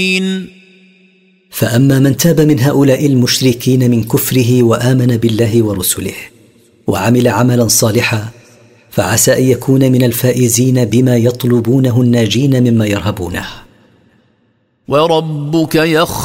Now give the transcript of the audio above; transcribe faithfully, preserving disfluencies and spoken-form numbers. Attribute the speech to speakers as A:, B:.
A: فأما من تاب من هؤلاء المشركين من كفره وآمن بالله ورسله وعمل عملا صالحا فعسى أن يكون من الفائزين بما يطلبونه الناجين مما يرهبونه.
B: وربك يخ